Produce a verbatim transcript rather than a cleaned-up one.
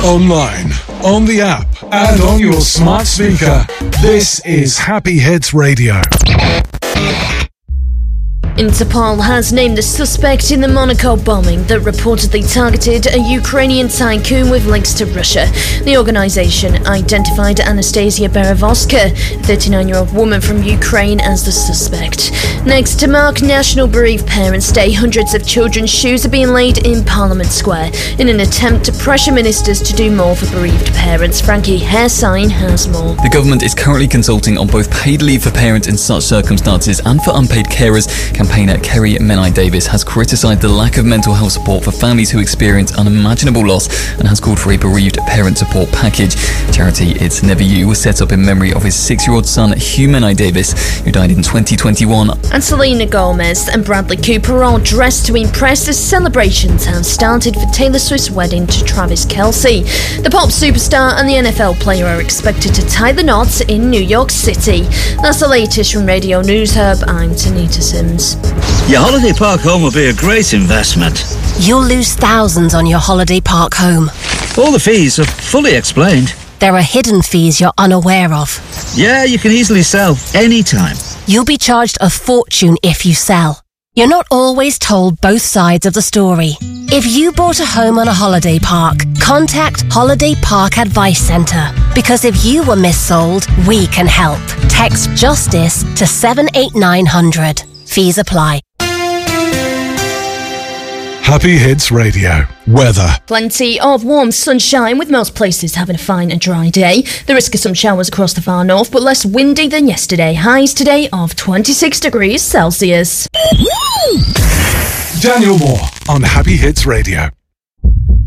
Online, on the app, and on your smart speaker. This is Happy Hits Radio. Interpol has named the suspect in the Monaco bombing that reportedly targeted a Ukrainian tycoon with links to Russia. The organisation identified Anastasia Berevoska, a thirty-nine-year-old woman from Ukraine, as the suspect. Next, to mark National Bereaved Parents' Day, hundreds of children's shoes are being laid in Parliament Square in an attempt to pressure ministers to do more for bereaved parents. Frankie Hairsign has more. The government is currently consulting on both paid leave for parents in such circumstances and for unpaid carers. Campaigner Kerry Menai-Davis has criticised the lack of mental health support for families who experience unimaginable loss and has called for a bereaved parent support package. Charity It's Never You was set up in memory of his six-year-old son Hugh Menai-Davis, who died in twenty twenty-one. And Selena Gomez and Bradley Cooper are all dressed to impress as celebrations have started for Taylor Swift's wedding to Travis Kelce. The pop superstar and the N F L player are expected to tie the knots in New York City. That's the latest from Radio News Hub. I'm Tanita Sims. Your holiday park home will be a great investment. You'll lose thousands on your holiday park home. All the fees are fully explained. There are hidden fees you're unaware of. Yeah, you can easily sell anytime. You'll be charged a fortune if you sell. You're not always told both sides of the story. If you bought a home on a holiday park, contact Holiday Park Advice Centre. Because if you were missold, we can help. Text JUSTICE to seven eight nine hundred. Fees apply. Happy Hits Radio. Weather. Plenty of warm sunshine, with most places having a fine and dry day. The risk of some showers across the far north, but less windy than yesterday. Highs today of twenty-six degrees Celsius. Daniel Moore on Happy Hits Radio.